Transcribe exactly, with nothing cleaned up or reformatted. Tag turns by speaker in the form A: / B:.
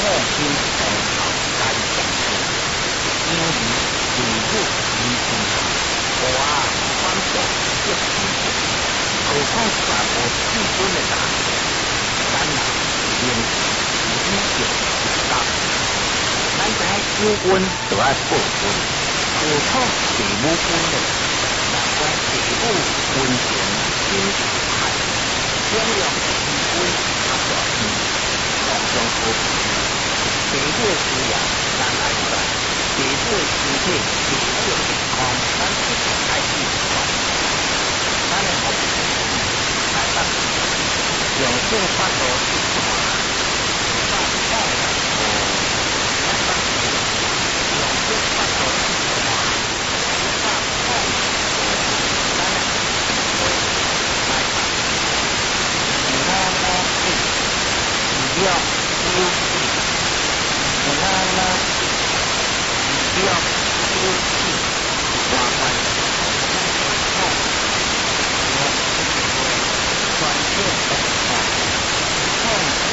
A: 心同好加以享受，因为如果你通常我啊方向就清楚，何况传播基本的大学，咱呐连已经有知道，咱在有关就要报关，何况父母关的，难怪父母关前心苦害，想要离婚较大心，常常好脾气。父母的需要咱来算，父母的身体、父母的健康，咱一定爱去管。咱的福气来当用这个法度去看，把好的哦，来当用这个法度去看，把好的哦，咱的来当，我我嘿，只要。